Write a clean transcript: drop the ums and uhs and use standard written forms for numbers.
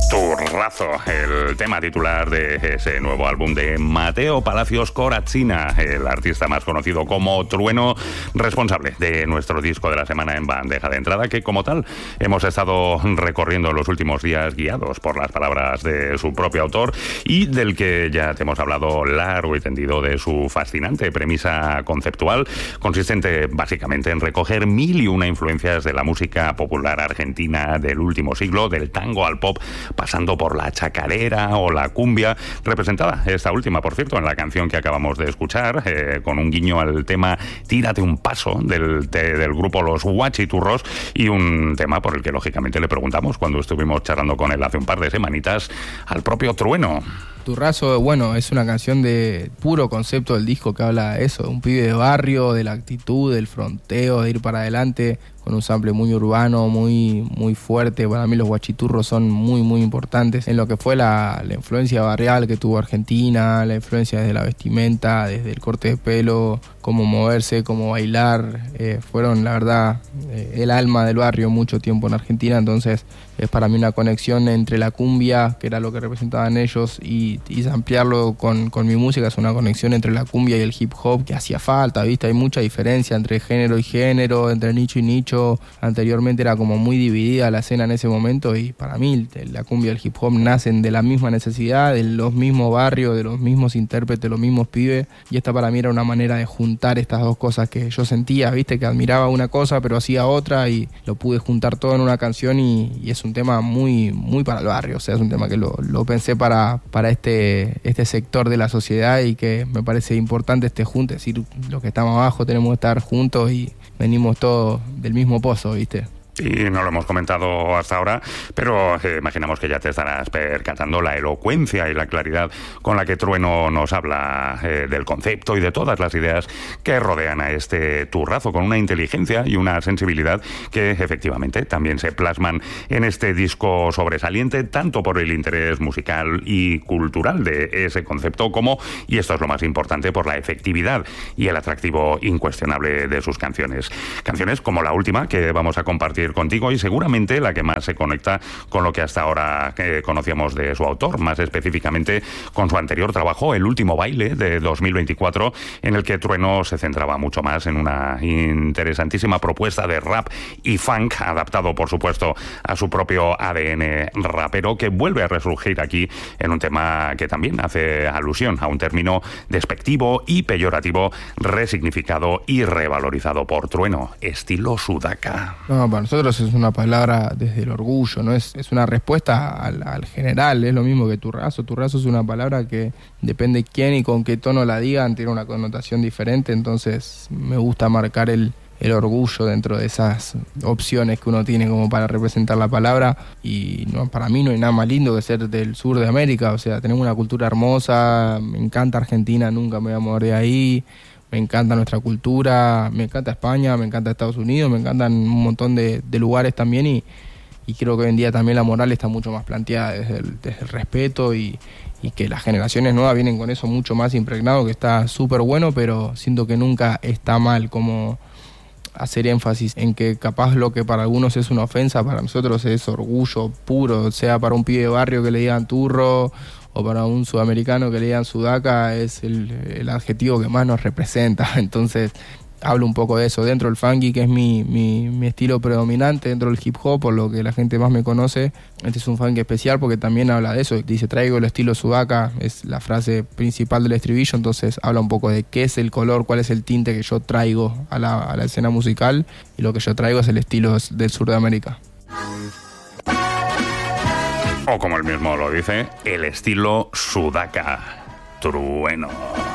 Turrazo, el tema titular de ese nuevo álbum de Mateo Palacios Corazzina, el artista más conocido como Trueno, responsable de nuestro disco de la semana en bandeja de entrada, que como tal hemos estado recorriendo los últimos días guiados por las palabras de su propio autor y del que ya te hemos hablado largo y tendido de su fascinante premisa conceptual, consistente básicamente en recoger 1001 influencias de la música popular argentina del último siglo, del tango al pop, pasando por la chacarera o la cumbia, representada esta última, por cierto, en la canción que acabamos de escuchar, con un guiño al tema Tírate un paso del grupo Los Guachiturros, y un tema por el que lógicamente le preguntamos cuando estuvimos charlando con él hace un par de semanitas al propio Trueno. Turrazo, bueno, es una canción de puro concepto del disco que habla de eso, de un pibe de barrio, de la actitud, del fronteo, de ir para adelante, con un sample muy urbano, muy fuerte. Para mí los guachiturros son muy importantes en lo que fue la influencia barrial que tuvo Argentina, la influencia desde la vestimenta, desde el corte de pelo, cómo moverse, cómo bailar. Fueron, la verdad, el alma del barrio mucho tiempo en Argentina, entonces es para mí una conexión entre la cumbia, que era lo que representaban ellos, y ampliarlo con mi música. Es una conexión entre la cumbia y el hip hop que hacía falta, ¿viste? Hay mucha diferencia entre género y género, entre nicho y nicho. Anteriormente era como muy dividida la escena en ese momento, y para mí la cumbia y el hip hop nacen de la misma necesidad, de los mismos barrios, de los mismos intérpretes, los mismos pibes, y esta para mí era una manera de juntar estas dos cosas que yo sentía, ¿viste? Que admiraba una cosa pero hacía otra, y lo pude juntar todo en una canción, y es un tema muy para el barrio. O sea, es un tema que lo pensé para este sector de la sociedad, y que me parece importante este junte, es decir, los que estamos abajo tenemos que estar juntos y venimos todos del mismo pozo, ¿viste? Y no lo hemos comentado hasta ahora, pero imaginamos que ya te estarás percatando la elocuencia y la claridad con la que Trueno nos habla del concepto y de todas las ideas que rodean a este turrazo, con una inteligencia y una sensibilidad que efectivamente también se plasman en este disco sobresaliente, tanto por el interés musical y cultural de ese concepto como, y esto es lo más importante, por la efectividad y el atractivo incuestionable de sus canciones. Canciones como la última que vamos a compartir contigo, y seguramente la que más se conecta con lo que hasta ahora conocíamos de su autor, más específicamente con su anterior trabajo, El último baile, de 2024, en el que Trueno se centraba mucho más en una interesantísima propuesta de rap y funk, adaptado por supuesto a su propio ADN rapero, que vuelve a resurgir aquí en un tema que también hace alusión a un término despectivo y peyorativo, resignificado y revalorizado por Trueno: estilo sudaca. No, para nosotros es una palabra desde el orgullo, ¿no? Es una respuesta al general, es lo mismo que turrazo. Turrazo es una palabra que depende quién y con qué tono la digan, tiene una connotación diferente, entonces me gusta marcar el orgullo dentro de esas opciones que uno tiene como para representar la palabra. Y no, para mí no hay nada más lindo que ser del sur de América, o sea, tenemos una cultura hermosa, me encanta Argentina, nunca me voy a mover de ahí. Me encanta nuestra cultura, me encanta España, me encanta Estados Unidos, me encantan un montón de lugares también, y creo que hoy en día también la moral está mucho más planteada desde el respeto, y que las generaciones nuevas vienen con eso mucho más impregnado, que está súper bueno, pero siento que nunca está mal como hacer énfasis en que capaz lo que para algunos es una ofensa, para nosotros es orgullo puro, sea para un pibe de barrio que le digan turro, o para un sudamericano que le digan sudaca, es el adjetivo que más nos representa. Entonces hablo un poco de eso dentro del funky, que es mi estilo predominante, dentro del hip hop, por lo que la gente más me conoce. Este es un funky especial porque también habla de eso, dice traigo el estilo sudaca, es la frase principal del estribillo, entonces habla un poco de qué es el color, cuál es el tinte que yo traigo a la escena musical, y lo que yo traigo es el estilo del sur de América. O como él mismo lo dice, el estilo sudaca. Trueno.